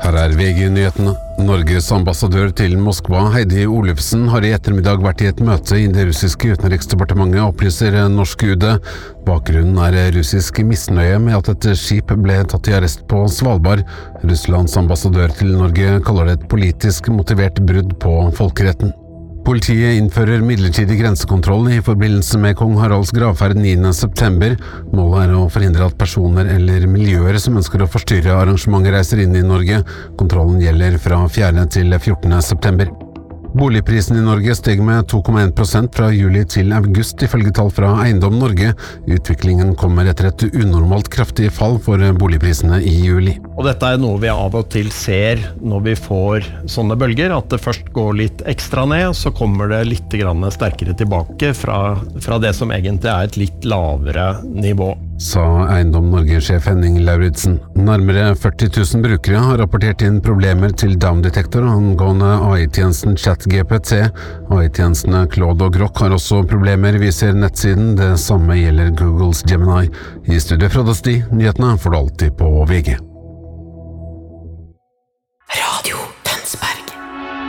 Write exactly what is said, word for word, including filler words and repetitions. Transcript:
Her er V G-nyhetene. Norges ambassadør til Moskva, Heidi Olufsen, har i ettermiddag vært i et møte i det russiske utenriksdepartementet, opplyser norsk U D. Bakgrunnen er russisk misnøye med at et skip ble tatt i arrest på Svalbard. Russlands ambassadør til Norge kaller det et politisk motivert brudd på folkeretten. Politiet innfører midlertidig grensekontroll i forbindelse med kong Haralds gravferd niende september. Målet er å forhindre at personer eller miljøer som ønsker å forstyrre arrangementet reiser inn i Norge. Kontrollen gjelder fra fjerde til fjortende september. Boligprisen i Norge steg med to komma en prosent fra juli til august, ifølge tall fra Eiendom Norge. Utviklingen kommer etter et unormalt kraftig fall for boligprisene i juli. Og dette er noe vi av og til ser når vi får sånne bølger, at det først går litt ekstra ned, så kommer det litt grann sterkere tilbake fra, fra det som egentlig er et litt lavere nivå. Sa Eiendom Norge-sjef Henning Lauritsen. Nærmere førti tusen brukere har rapportert inn problemer til Down Detector angående A I-tjenesten ChatGPT. A I-tjenestene Claude og Grok har også problemer, viser nettsiden. Det samme gjelder Googles Gemini. I studio fra Dusty, nyhetene får du alltid på V G.